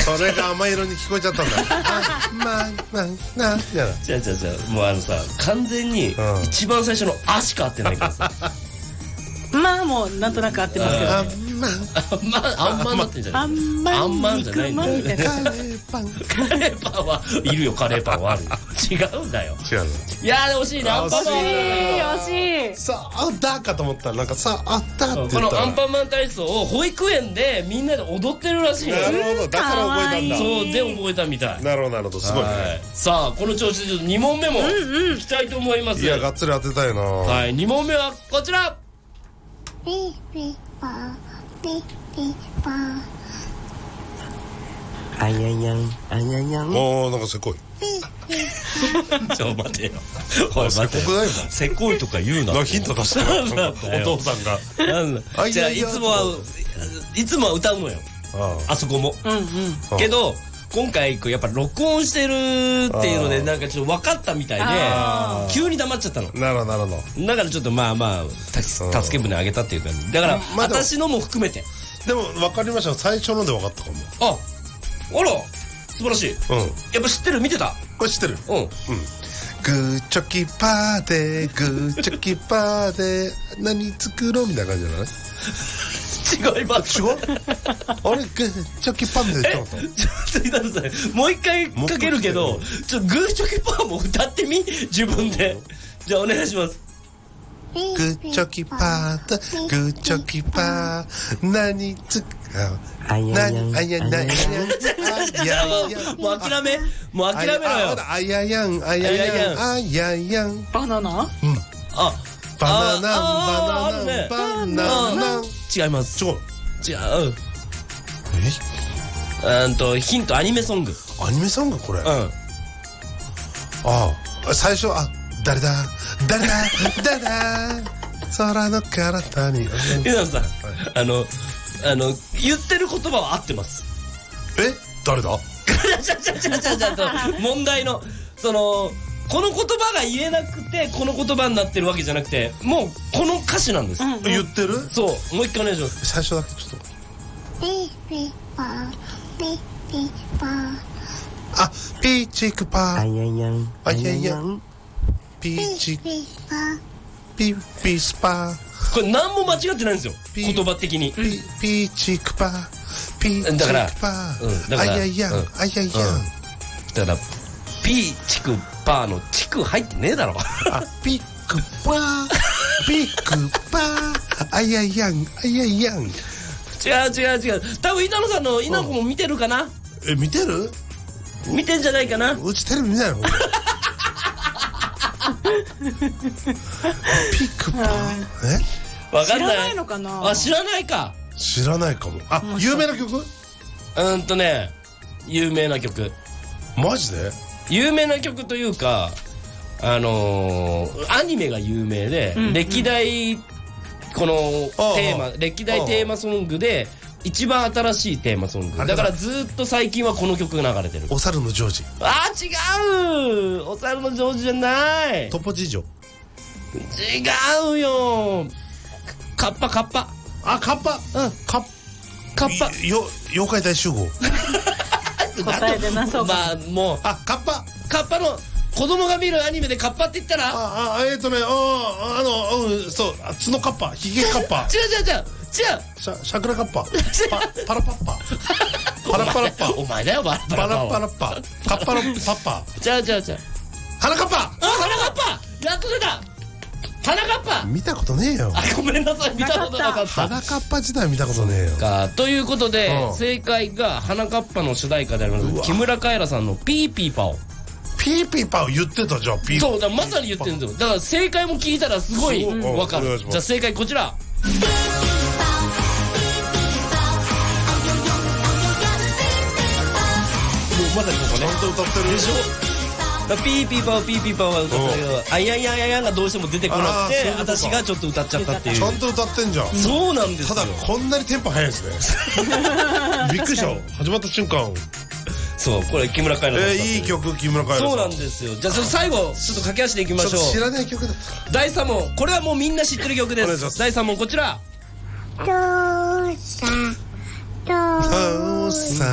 それが甘い色に聞こえちゃったんだ。 違うもうさ完全に一番最初の「あ」しか合ってないからさ。 まあもうなんとなく合ってますけどね。 あんまんなってんじゃない。あんまんじゃないんだよ。カレーパンはいるよ。カレーパンはある。違うんだよ。 違うの。 いやー惜しいね。アンパンマン。 惜しい。 さあだかと思ったらなんかさあったってこ言ったら。 のアンパンマン体操を保育園でみんなで踊ってるらしいよ。 なるほど。だから覚えたんだ。 そうで覚えたみたい。 なるほどなるほど。すごいね。 さあこの調子で2問目もいきたいと思います。 いやがっつり当てたいな。 はい2問目はこちら。 ピーピーパーピーピーパーあややんあややん。 もうなんかせこい。 ちょ待てよ。おい待てよ。せこいとか言うな。 ヒント出したよ。お父さんが。 じゃあいつもは歌うのよ。あそこも。けど今回やっぱ録音してるっていうのでなんかちょっと分かったみたいで急に黙っちゃったの。 なるほどなるほど。 だからちょっとまあ助け舟あげたっていうか、だから私のも含めて。 でも分かりました。最初ので分かったかも。 あら素晴らしい。やっぱ知ってる。見てた。 これ知ってる。 うん。 グーチョキパーでグーチョキパーで何作ろうみたいな感じじゃない？ 違います。 違う？あれグーチョキパーで言ったの？ ちょっと稲田さんもう一回かけるけど、グーチョキパーも歌ってみ自分で。じゃあお願いします。 グーチョキパーだグーチョキパー何作ろうあややんあやなもう諦めろよ。 あややんあややんあややんバナナ？ バナナ違います。違う。ヒントアニメソング。 アニメソングこれ。最初誰だ空の彼方に。 稲田さん言ってる言葉は合ってます。 誰だ？ 問題のこの言葉が言えなくてこの言葉になってるわけじゃなくてもうこの歌詞なんです。 言ってる？ そうもう一回お願いします。 最初だけちょっと。 ピーピーパーピーピーパーピーチクパーあややんあややんピーチピーパーピーピースパー。 これ何も間違ってないんですよ言葉的に。 ピーチクパーピーチクパーあややんあややん。 だからピーチクパーのチク入ってねえだろ。 ピックパーピックパーあややんあややん。 違う多分稲野さんの稲子も見てるかな。 見てる？ 見てんじゃないかな。 うちテレビ見ないの？ピックパーわかんない。 知らないのかな。 知らないか。 知らないかも。有名な曲？ 有名な曲。 マジで？ 有名な曲というかアニメが有名で歴代このテーマ歴代テーマソングで一番新しいテーマソングだからずっと最近はこの曲が流れてる。 お猿のジョージ。 違う。お猿のジョージじゃない。 トポジジョ。 違うよ。カッパ。 カッパ。妖怪大集合。 答えでなそうか。 まあもうカッパの子供が見るアニメでカッパって言ったらそう角カッパヒゲカッパ。 違うシャクラカッパパラパッパパラパラッパ。 お前だよパラパラッパカッパのパッパ。 違う花カッパ。 花カッパやっと出た。花カッパ見たことねえよ。 ごめんなさい見たことなかった。 花カッパ自体見たことねえよ。 ということで正解が花カッパの主題歌であります木村カエラさんのピーピーパオ。 ピーピーパオ言ってたじゃん。ピーそうだまさに言ってるんですよ。だから正解も聞いたらすごいわかる。じゃあ正解こちら。もうまさにここね。 ちゃんと歌ってるでしょ。ピーピーパオピーピーパオは歌ったけどあやんやんややんがどうしても出てこなくて私がちょっと歌っちゃったっていう。 ちゃんと歌ってんじゃん。 そうなんですよ。 ただこんなにテンポ速いですね。びっくりした。始まった瞬間。 そうこれ木村カエラさん。 いい曲木村カエラさん。 そうなんですよ。じゃあ最後ちょっと駆け足でいきましょう。 知らない曲だった。 第3問これはもうみんな知ってる曲です。第3問こちら。 父さん